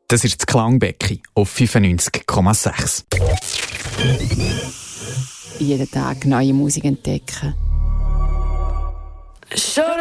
Das ist das Klangbecken auf 95,6. Jeden Tag neue Musik entdecken.